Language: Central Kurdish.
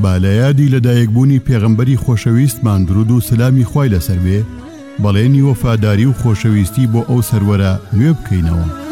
با لە یادی لەدایکبوونی پێغەمبەری خۆشەویستمان درود و سلامی خوای لەسەر بێ بەڵێنی وەفاداری و خۆشەویستی بۆ ئەو سەروەرە نوێ بکەینەوە.